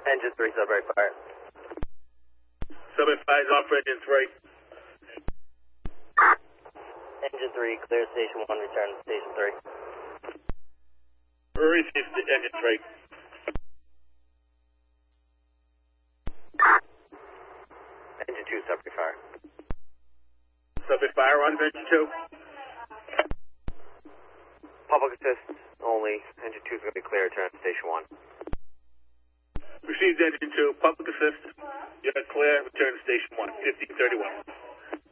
Engine 3, Sudbury Fire. Sudbury Fire is off for Engine 3. Engine 3, clear Station 1, return to Station 3. Receive Engine 3. Engine 2, Sudbury Fire. Sudbury Fire on Engine 2. Public assist only. Engine 2 is going to be clear, return to Station 1. Received Engine 2, public assist. You're clear, return to Station 1, 1531.